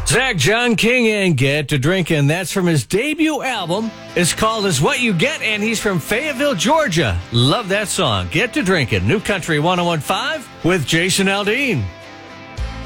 Zach John King and Get to Drinkin'. That's from his debut album. It's called Is What You Get, and he's from Fayetteville, Georgia. Love that song. Get to Drinkin'. New Country 101.5 with Jason Aldean.